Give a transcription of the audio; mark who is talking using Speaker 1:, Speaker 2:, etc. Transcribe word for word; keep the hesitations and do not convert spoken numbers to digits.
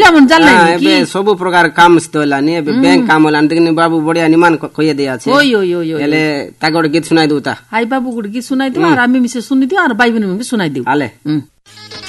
Speaker 1: मन जान
Speaker 2: हां एबे सब प्रकार काम सितलानी एबे बैंक काम होला देखनी बाबू बढ़िया निमान कहिए दिया छे
Speaker 1: ओय ओय ओय
Speaker 2: एले तागोड गीत सुनाई दूता
Speaker 1: हाय बाबू गुड गीत सुनाई दियो और आमी मिसे सुनि दियो और भाई बहन में सुनाई दियो
Speaker 2: हाले